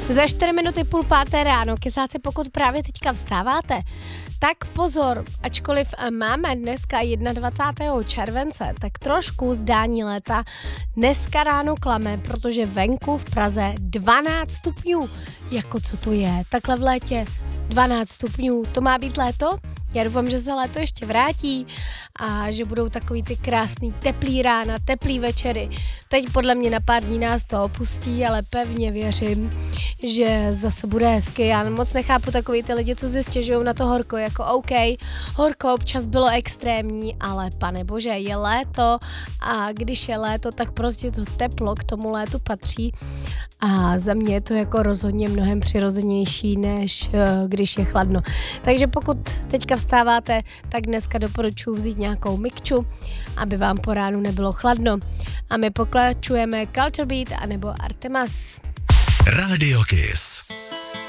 Za 4 minuty 4:30 ráno, kesáci, pokud právě teďka vstáváte, tak pozor, ačkoliv máme dneska 21. července, tak trošku zdání léta dneska ráno klame, protože venku v Praze 12 stupňů. Jako co to je? Takhle v létě 12 stupňů, to má být léto? Já doufám, že se léto ještě vrátí a že budou takový ty krásný teplý rána, teplý večery. Teď podle mě na pár dní nás to opustí, ale pevně věřím, že zase bude hezky. Já moc nechápu takový ty lidi, co si stěžují na to horko, jako OK, horko občas bylo extrémní, ale pane bože, je léto a když je léto, tak prostě to teplo k tomu létu patří a za mě je to jako rozhodně mnohem přirozenější, než když je chladno. Takže pokud teďka vstáváte, tak dneska doporučuji vzít nějakou mikču, aby vám po ránu nebylo chladno. A my pokračujeme Culture Beat anebo Artemas. Radio Kiss.